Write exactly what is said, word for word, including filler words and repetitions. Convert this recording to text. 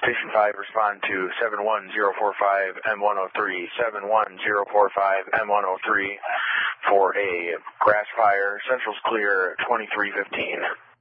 Station five, respond to seven one zero four five M one oh three, seven one zero four five M one oh three for a grass fire. Central's clear, twenty-three fifteen.